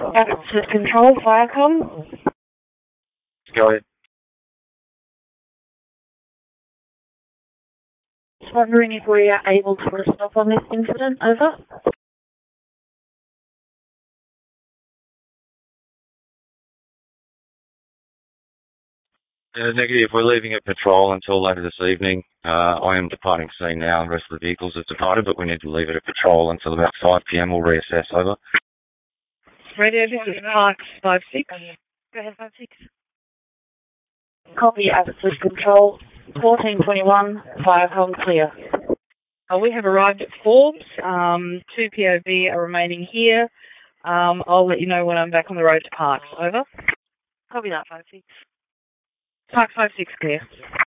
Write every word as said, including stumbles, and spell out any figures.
Access Control, Firecom. Go ahead. Just wondering if we are able to put a stop on this incident, over. Uh, negative, we're leaving at patrol until later this evening. Uh, I am departing scene now, and the rest of the vehicles have departed, but we need to leave it at patrol until about five p m. We'll reassess, over. Radio, this is Parks five six. Go ahead, five six. Copy, Access Control, fourteen twenty-one, Firecom, clear. Uh, we have arrived at Forbes. Um, two P O V are remaining here. Um, I'll let you know when I'm back on the road to Parks, over. Copy that, five six. Parks five six, clear.